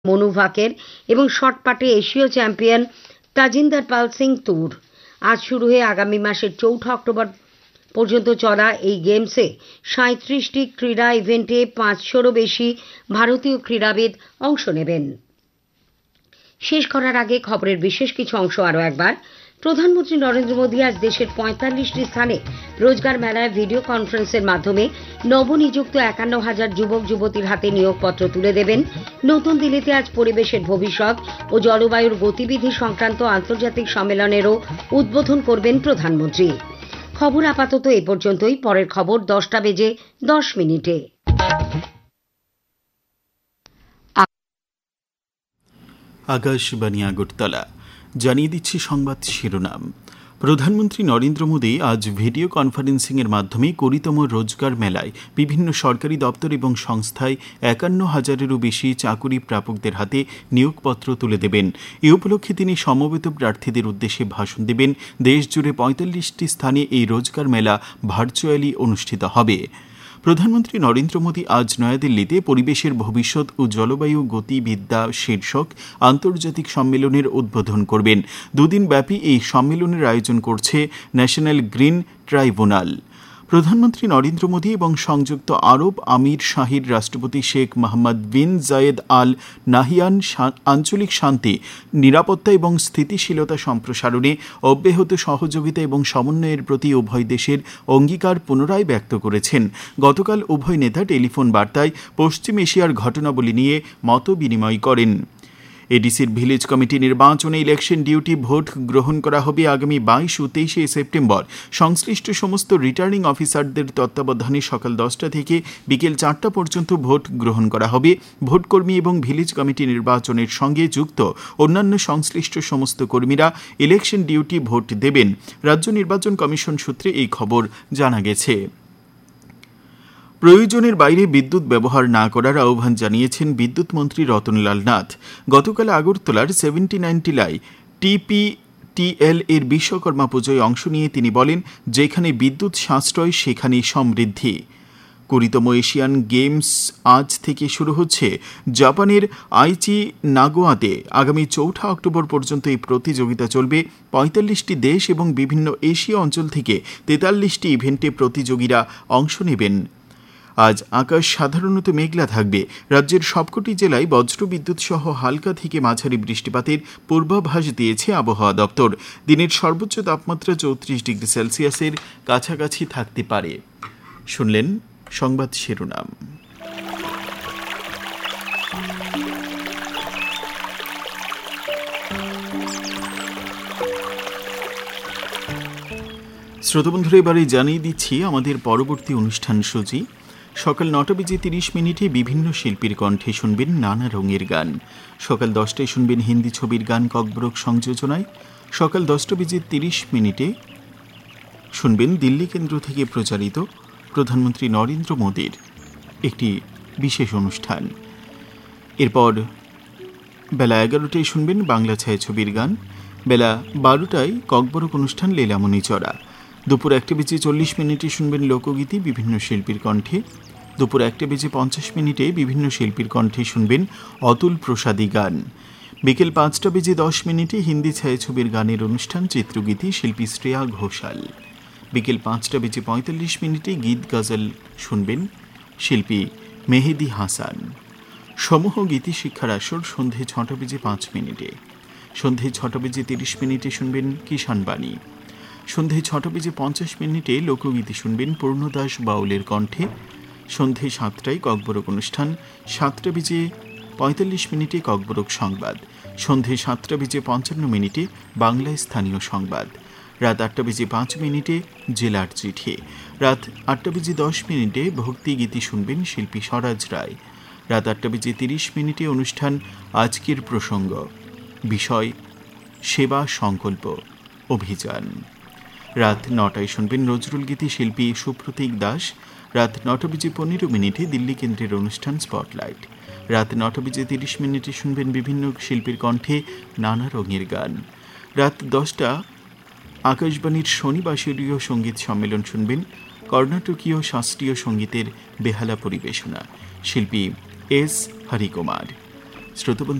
মনু ভাকের এবং শটপাটে এশীয় চ্যাম্পিয়ন তাজিন্দর পাল সিং তুর। আজ শুরু হয়ে আগামী মাসের 4 অক্টোবর পর্যন্ত চলা এই গেমসে 37টি ক্রীড়া ইভেন্টে 500রও বেশি ভারতীয় ক্রীড়াবিদ অংশ নেবেন। শেষ করার আগে খবরের বিশেষ কিছু অংশ আরও একবার। প্রধানমন্ত্রী নরেন্দ্র মোদী আজ দেশের 45টি স্থানে রোজগার মেলায় ভিডিও কনফারেন্সের মাধ্যমে নবনিযুক্ত 51,000 যুবক যুবতীর হাতে নিয়োগপত্র তুলে দেবেন। নতুন দিল্লিতে আজ পরিবেশের ভবিষ্যৎ ও জলবায়ুর গতিবিধি সংক্রান্ত আন্তর্জাতিক সম্মেলনেরও উদ্বোধন করবেন প্রধানমন্ত্রী। খবর আপাতত এ পর্যন্তই। পরের খবর 10:10 আকাশবাণী আগরতলা। জানিয়ে দিচ্ছি সংবাদ শিরোনাম। প্রধানমন্ত্রী নরেন্দ্র মোদী আজ ভিডিও কনফারেন্সিংয়ের মাধ্যমে 20তম রোজগার মেলায় বিভিন্ন সরকারি দপ্তর এবং সংস্থায় 51,000-এরও বেশি চাকুরি প্রাপকদের হাতে নিয়োগপত্র তুলে দেবেন। এ উপলক্ষে তিনি সমবেত প্রার্থীদের উদ্দেশ্যে ভাষণ দেবেন। দেশজুড়ে 45টি স্থানে এই রোজগার মেলা ভার্চুয়ালি অনুষ্ঠিত হবে। প্রধানমন্ত্রী নরেন্দ্র মোদী আজ নয়াদিল্লিতে পরিবেশের ভবিষ্যৎ ও জলবায়ু গতিবিদ্যা শীর্ষক আন্তর্জাতিক সম্মেলনের উদ্বোধন করবেন। দুদিনব্যাপী এই সম্মেলনের আয়োজন করছে ন্যাশনাল গ্রিন ট্রাইব্যুনাল। প্রধানমন্ত্রী নরেন্দ্র মোদী এবং সংযুক্ত আরব আমির শাহীর রাষ্ট্রপতি শেখ মোহাম্মদ বিন জায়েদ আল নাহিয়ান আঞ্চলিক শান্তি, নিরাপত্তা এবং স্থিতিশীলতা সম্প্রসারণে অব্যাহত সহযোগিতা এবং সমন্বয়ের প্রতি উভয় দেশের অঙ্গীকার পুনরায় ব্যক্ত করেছেন। গতকাল উভয় নেতা টেলিফোন বার্তায় পশ্চিম এশিয়ার ঘটনাবলী নিয়ে মত বিনিময় করেন। এডিসির ভিলেজ কমিটি নির্বাচনে ইলেকশন ডিউটি ভোট গ্রহণ করা হবে আগামী 22 ও 23 সেপ্টেম্বর। সংশ্লিষ্ট সমস্ত রিটার্নিং অফিসারদের তত্ত্বাবধানে সকাল 10টা থেকে বিকেল 4টা পর্যন্ত ভোট গ্রহণ করা হবে। ভোটকর্মী এবং ভিলেজ কমিটি নির্বাচনের সঙ্গে যুক্ত অন্যান্য সংশ্লিষ্ট সমস্ত কর্মীরা ইলেকশন ডিউটি ভোট দেবেন। রাজ্য নির্বাচন কমিশন সূত্রে এই খবর জানা গেছে। প্রয়োজনের বাইরে বিদ্যুৎ ব্যবহার না করার আহ্বান জানিয়েছেন বিদ্যুৎ মন্ত্রী রতনলাল নাথ। গতকাল আগরতলার 79 টিলায় TPTL এর বিশ্বকর্মা পুজোয় অংশ নিয়ে তিনি বলেন, যেখানে বিদ্যুৎ সাশ্রয় সেখানেই সমৃদ্ধি। 20তম এশিয়ান গেমস আজ থেকে শুরু হচ্ছে জাপানের আইচি নাগোয়াতে। আগামী 4 অক্টোবর পর্যন্ত এই প্রতিযোগিতা চলবে। 45টি দেশ এবং বিভিন্ন এশীয় অঞ্চল থেকে 43টি ইভেন্টে প্রতিযোগীরা অংশ নেবেন। আজ আকাশ সাধারণত মেঘলা থাকবে। রাজ্যের সবকটি জেলায় বজ্রবিদ্যুৎ সহ হালকা থেকে মাঝারি বৃষ্টিপাতের পূর্বাভাস দিয়েছে আবহাওয়া দপ্তর। দিনের সর্বোচ্চ তাপমাত্রা 34 ডিগ্রি সেলসিয়াসের কাছাকাছি থাকতে পারে। শুনলেন সংবাদ শিরোনাম। শ্রোতাবন্ধুরা, এবারে জানিয়ে দিচ্ছি আমাদের পরবর্তী অনুষ্ঠান সূচি। সকাল 9:30 বিভিন্ন শিল্পীর কণ্ঠে শুনবেন নানা রঙের গান। সকাল 10টায় শুনবেন হিন্দি ছবির গান ককবরক সংযোজনায়। সকাল 10:30 শুনবেন দিল্লি কেন্দ্র থেকে প্রচারিত প্রধানমন্ত্রী নরেন্দ্র মোদীর একটি বিশেষ অনুষ্ঠান। এরপর বেলা 11টায় শুনবেন বাংলা ছায়াছবির গান। বেলা 12টায় ককবরক অনুষ্ঠান লীলামণি চড়া। দুপুর 1:40 শুনবেন লোকগীতি বিভিন্ন শিল্পীর কণ্ঠে। দুপুর 1:50 বিভিন্ন শিল্পীর কণ্ঠে শুনবেন অতুল প্রসাদী গান। বিকেল 5:10 হিন্দি ছায়াছবির গানের অনুষ্ঠান চিত্রগীতি শিল্পী শ্রেয়া ঘোষাল। বিকেল 5:45 গীত গজল শুনবেন শিল্পী মেহেদি হাসান। সমূহ গীতি শিক্ষার আসর সন্ধে 6:05। সন্ধে 6:30 শুনবেন কিষাণ বাণী। সন্ধে 6:50 লোকগীতি শুনবেন পূর্ণদাস বাউলের কণ্ঠে। সন্ধে 7টায় ককবরক অনুষ্ঠান। 7:45 ককবরক সংবাদ। সন্ধে 7:55 বাংলায় স্থানীয় সংবাদ। রাত 8:05 জেলার চিঠি। রাত 8:10 ভক্তি গীতি শুনবেন শিল্পী স্বরাজ রায়। রাত 8:30 অনুষ্ঠান আজকের প্রসঙ্গ, বিষয় সেবা সংকল্প অভিযান। রাত 9টায় শুনবেন নজরুল গীতি শিল্পী সুপ্রতীক দাস। রাত 9:15 দিল্লি কেন্দ্রের অনুষ্ঠান স্পটলাইট। রাত 9:30 শুনবেন বিভিন্ন শিল্পীর কণ্ঠে নানা রঙের গান। রাত 10টা আকাশবাণীর শনিবাসরীয় সঙ্গীত সম্মেলন শুনবেন কর্ণাটকীয় শাস্ত্রীয় সঙ্গীতের বেহালা পরিবেশনা, শিল্পী এস হরিকুমার। শ্রোতাবন্ধু